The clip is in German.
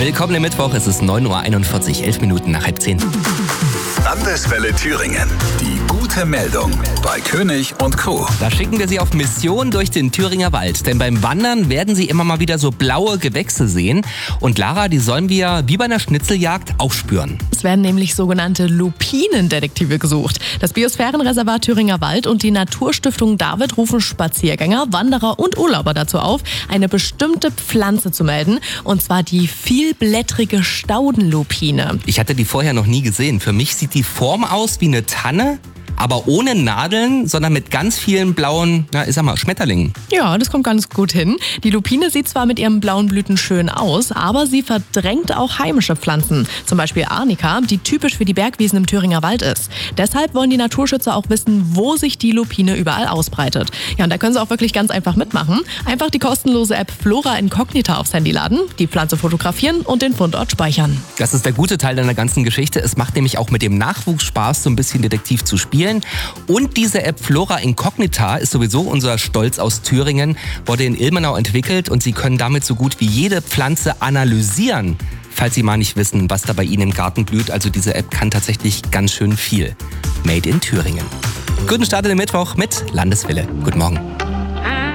Willkommen im Mittwoch, es ist 9:41 Uhr, 11 Minuten nach 9:30. Landeswelle Thüringen. Die gute Meldung bei König und Co. Da schicken wir Sie auf Mission durch den Thüringer Wald. Denn beim Wandern werden Sie immer mal wieder so blaue Gewächse sehen. Und Lara, die sollen wir wie bei einer Schnitzeljagd aufspüren. Es werden nämlich sogenannte Lupinendetektive gesucht. Das Biosphärenreservat Thüringer Wald und die Naturstiftung David rufen Spaziergänger, Wanderer und Urlauber dazu auf, eine bestimmte Pflanze zu melden. Und zwar die vielblättrige Staudenlupine. Ich hatte die vorher noch nie gesehen. Für mich sieht die Form aus wie eine Tanne, aber ohne Nadeln, sondern mit ganz vielen blauen, Schmetterlingen. Ja, das kommt ganz gut hin. Die Lupine sieht zwar mit ihren blauen Blüten schön aus, aber sie verdrängt auch heimische Pflanzen. Zum Beispiel Arnika, die typisch für die Bergwiesen im Thüringer Wald ist. Deshalb wollen die Naturschützer auch wissen, wo sich die Lupine überall ausbreitet. Ja, und da können sie auch wirklich ganz einfach mitmachen. Einfach die kostenlose App Flora Incognita aufs Handy laden, die Pflanze fotografieren und den Fundort speichern. Das ist der gute Teil deiner ganzen Geschichte. Es macht nämlich auch mit dem Nachwuchs Spaß, so ein bisschen Detektiv zu spielen. Und diese App Flora Incognita ist sowieso unser Stolz aus Thüringen, wurde in Ilmenau entwickelt und Sie können damit so gut wie jede Pflanze analysieren, falls Sie mal nicht wissen, was da bei Ihnen im Garten blüht. Also diese App kann tatsächlich ganz schön viel. Made in Thüringen. Guten Start in den Mittwoch mit Landeswelle. Guten Morgen.